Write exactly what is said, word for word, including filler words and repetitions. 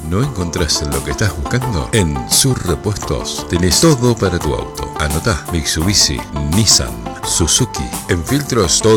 ¿No encontrás lo que estás buscando? En Sur Repuestos tenés todo para tu auto. Anotá: Mitsubishi, Nissan, Suzuki. En filtros todo